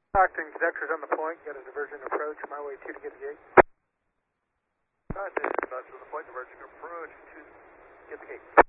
Stockton, conductors on the point, got a divergent approach, my way 2 to get the gate. Stockton, conductors on the point, divergent approach, 2 to get the gate.